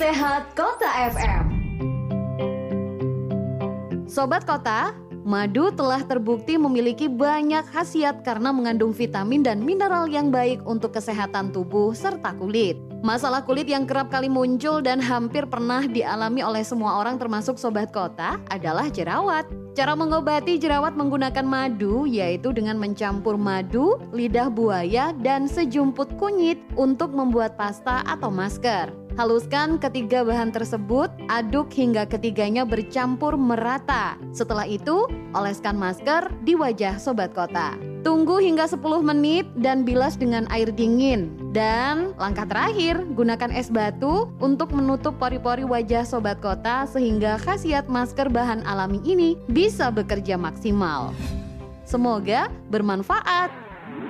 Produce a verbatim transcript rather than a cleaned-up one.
Sehat Kota F M. Sobat Kota, madu telah terbukti memiliki banyak khasiat karena mengandung vitamin dan mineral yang baik untuk kesehatan tubuh serta kulit. Masalah kulit yang kerap kali muncul dan hampir pernah dialami oleh semua orang termasuk Sobat Kota adalah jerawat. Cara mengobati jerawat menggunakan madu yaitu dengan mencampur madu, lidah buaya, dan sejumput kunyit untuk membuat pasta atau masker. Haluskan ketiga bahan tersebut, aduk hingga ketiganya bercampur merata. Setelah itu, oleskan masker di wajah Sobat Kota. Tunggu hingga sepuluh menit dan bilas dengan air dingin. Dan langkah terakhir, gunakan es batu untuk menutup pori-pori wajah Sobat Kota sehingga khasiat masker bahan alami ini bisa bekerja maksimal. Semoga bermanfaat.